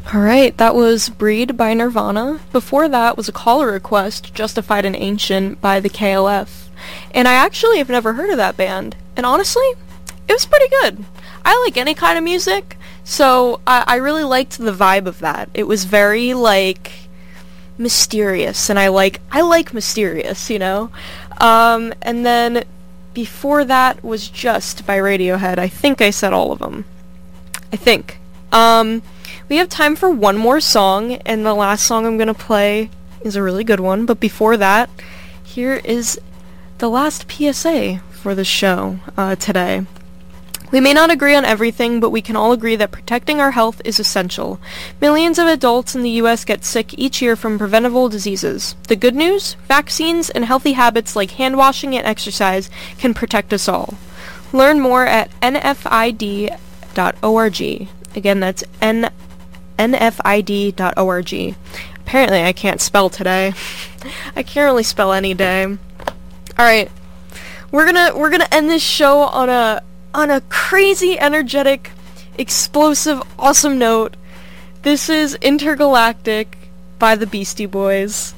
Alright, that was Breed by Nirvana. Before that was a caller request, Justified and Ancient by the KLF. And I actually have never heard of that band. And honestly, it was pretty good. I like any kind of music, so I really liked the vibe of that. It was very, like, mysterious, and I like mysterious, you know? And then before that was Just by Radiohead. I think I said all of them. I think. We have time for one more song, and the last song I'm gonna play is a really good one, but before that, here is the last PSA for the show today. We may not agree on everything, but we can all agree that protecting our health is essential. Millions of adults in the U.S. get sick each year from preventable diseases. The good news? Vaccines and healthy habits like hand washing and exercise can protect us all. Learn more at nfid.org. Again, that's nfid.org. Apparently I can't spell today. I can't really spell any day. Alright. We're gonna end this show on a crazy, energetic, explosive, awesome note. This is Intergalactic by the Beastie Boys.